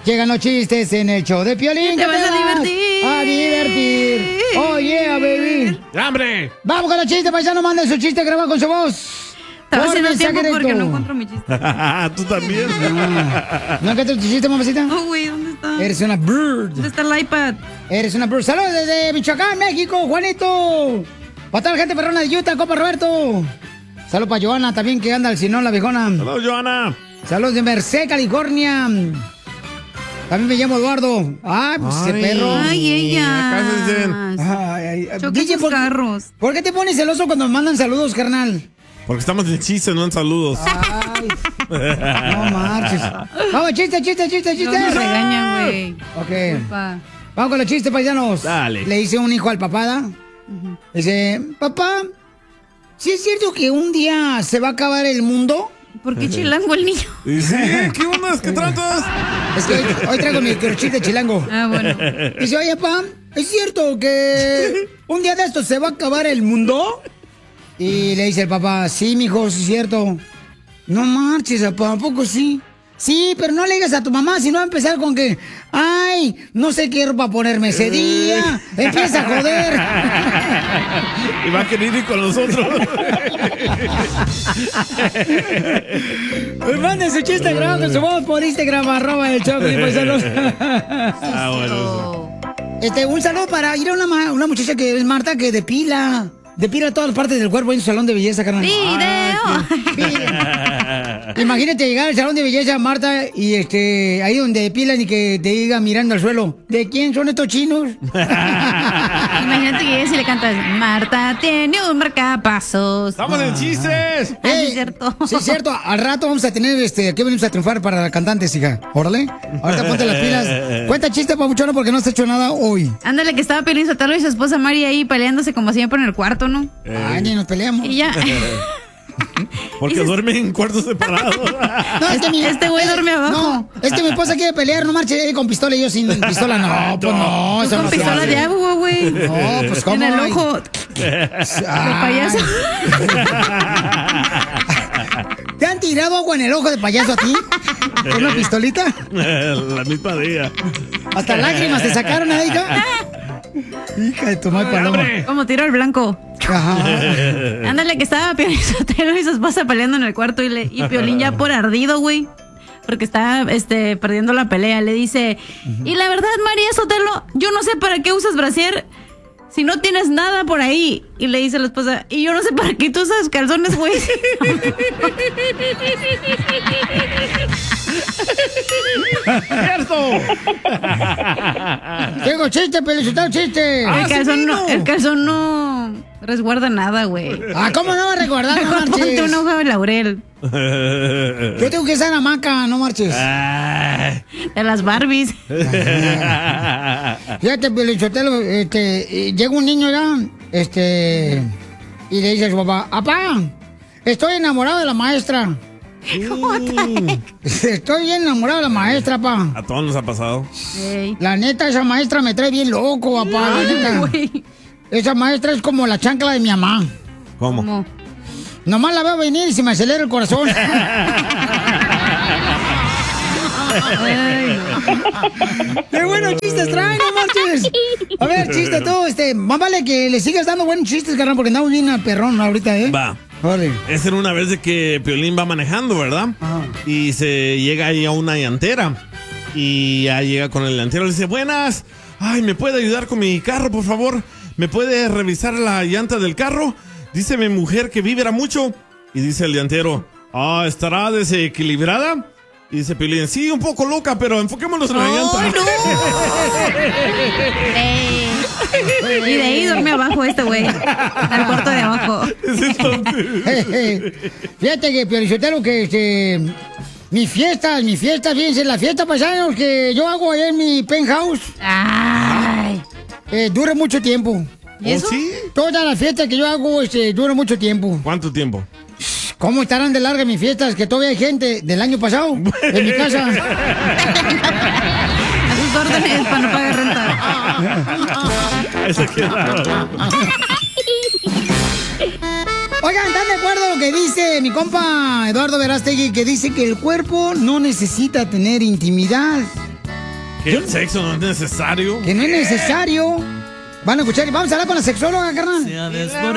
Llegan los chistes en el show de Piolín. Te vas a divertir. A divertir. Oh, yeah, baby. ¡Hambre! Vamos con los chistes, paisano. Manden su chiste grabado con su voz. Estaba Por haciendo mensaje tiempo porque directo. no encuentro mi chiste. ¿Tú también? ¿No encuentras tu chiste, mamacita? Oh, güey, ¿dónde está? Eres una bird. ¿Dónde está el iPad? Eres una bird. Saludos desde Michoacán, México, Juanito. Para toda la gente perrona de Utah, compa Roberto. Saludos para Joana también, que anda al Sinón, la viejona. Saludos, Joana. Saludos de Merced, California. También me llamo Eduardo. Ah, pues ese perro. Ay, ella. Acá se dicen. Ay, Choquen DJ, sus carros. ¿Por qué te pones celoso cuando me mandan saludos, carnal? Porque estamos en chistes, no en saludos. Ay, no marches. Vamos, chiste. No me regañan, güey. Ok. Papá. Vamos con los chistes, paisanos. Dale. Le dice un hijo al papá, ¿da? Dice, papá, ¿sí es cierto que un día se va a acabar el mundo? ¿Por qué chilango el niño? ¿Y sí? ¿Qué onda? ¿Qué tratas? Es que hoy traigo mi chiste chilango. Ah, bueno. Dice, oye, papá, ¿es cierto que un día de estos se va a acabar el mundo? Y le dice el papá, sí, mijo, sí es cierto. No marches, papá, ¿a poco sí? Sí, pero no le digas a tu mamá, si no va a empezar con que, ay, no sé qué ropa ponerme ese día. Empieza a joder. Y va a querer ir con nosotros. Pues manden su chiste grabado con su voz por Instagram, @el show de paisanos. Bueno. Un saludo para ir a una muchacha que es Marta, que depila todas las partes del cuerpo en su salón de belleza, carnal. ¡Video! Imagínate llegar al salón de belleza, Marta, y ahí donde depilan y que te diga mirando al suelo, ¿de quién son estos chinos? Imagínate que llegues y le cantas, Marta tiene un marcapasos. ¡Estamos en chistes! Ah, sí, es cierto. Sí, es cierto. Al rato vamos a tener, aquí venimos a triunfar para cantantes, hija. Órale. Ahorita ponte las pilas. Cuenta chiste, papuchona, porque no has hecho nada hoy. Ándale, que estaba Piolín Sotelo y su esposa Mari ahí peleándose como siempre en el cuarto, ¿no? Ay, ni nos peleamos. Y ya. Porque duermen en cuartos separados. No, Este güey duerme abajo. No, es que mi esposa quiere pelear, no marche con pistola y yo sin pistola. No, pues no. Tú Eso con no se pistola hace. de agua, güey. No, pues cómo. En el Ay. ojo. De payaso. ¿Te han tirado agua en el ojo de payaso a ti? ¿Con una pistolita? La misma día. Hasta lágrimas te sacaron, ¿eh, hija? Hija de tu madre paloma. Como tiro al blanco. Ajá. Ándale, que estaba Piolín Sotelo y su esposa peleando en el cuarto y Piolín ya por ardido, güey. Porque está perdiendo la pelea. Le dice, y la verdad, María Sotelo, yo no sé para qué usas brasier si no tienes nada por ahí. Y le dice a la esposa, y yo no sé para qué tú usas calzones, güey. ¡Cierto! Tengo chiste, Pelizotelo, chiste. El calzón no resguarda nada, güey. Ah, ¿cómo no va a recordar? No Mejor ponte marches. un ojo de laurel. Yo tengo que estar en hamaca, no marches. De las Barbies. Fíjate, Pelizotelo, llega un niño ya, y le dice a su papá, papá, estoy enamorado de la maestra. Estoy bien enamorado de la maestra, pa. A todos nos ha pasado. Ey. La neta, esa maestra me trae bien loco, papá. La neta. Güey. Esa maestra es como la chancla de mi mamá. ¿Cómo? ¿Cómo? Nomás la veo venir y se me acelera el corazón. Ay, ¡Qué buenos chistes traen, no marches! A ver, chiste tú, más vale que le sigas dando buenos chistes, carnal, porque andamos bien a perrón ahorita, ¿eh? Va. Vale. Es en una vez de que Piolín va manejando, ¿verdad? Ajá. Y se llega ahí a una llantera. Y ya llega con el llantero y le dice, buenas. Ay, ¿me puede ayudar con mi carro, por favor? ¿Me puede revisar la llanta del carro? Dice mi mujer que vibra mucho. Y dice el llantero, ¿estará desequilibrada? Y dice Piolín, sí, un poco loca, pero enfoquémonos en la llanta. ¡Ay, no! Y de ahí duerme abajo este güey. Al cuarto de abajo. Fíjate que, Piolizotelo, que mis fiestas, fíjense, la fiesta paisanos que yo hago allá en mi penthouse, Ay. dura mucho tiempo. ¿Y eso? ¿Sí? Todas las fiestas que yo hago, dura mucho tiempo. ¿Cuánto tiempo? ¿Cómo estarán de largas mis fiestas? Que todavía hay gente del año pasado en mi casa. A sus órdenes para no pagar renta. Eso queda. Oigan, ¿están de acuerdo con lo que dice mi compa Eduardo Verástegui? Que dice que el cuerpo no necesita tener intimidad. Que el sexo no es necesario. Que no es necesario. Van a escuchar y vamos a hablar con la sexóloga, carnal.